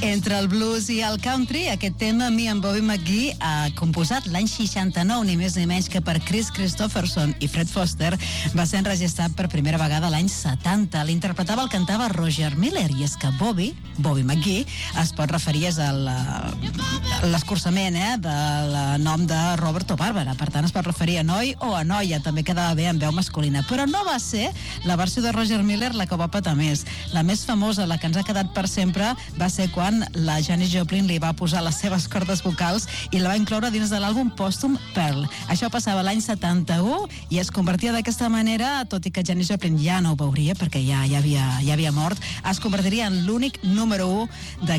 Entre el blues i el country, aquest tema Me and Bobby McGee, composat l'any 69, ni més ni menys que per Chris Christopherson i Fred Foster, va ser enregistrat per primera vegada l'any 70. L'interpretava, el cantava Roger Miller, i és que Bobby McGee, es pot referir a l'escurçament del nom de Robert o Bàrbara. Per tant, es pot referir a noi o a noia, també quedava bé en veu masculina. Però no va ser la versió de Roger Miller la que va petar més. La més famosa, la que ens ha quedat per sempre, va ser quan la Janis Joplin li va posar les seves cordes vocals i la va incloure dins de l'àlbum pòstum Pearl. Això passava l'any 71 i es convertia d'aquesta manera, tot i que Janis Joplin ja no ho veuria perquè ja havia mort, es convertiria en l'únic número 1 de